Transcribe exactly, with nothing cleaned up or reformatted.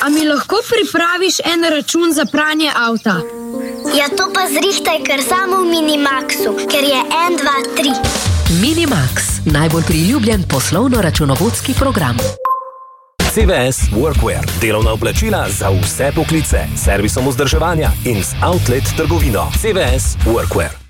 A mi lahko pripraviš en račun za pranje avta? Ja, to pa zrihtaj kar samo v Minimaxu, ker je en, dva, tri. Minimax, najbolj priljubljen poslovno-računovodski program. C V S Workwear, delovna oblačila za vse poklice, servisom vzdrževanja in z outlet trgovino. C V S Workwear.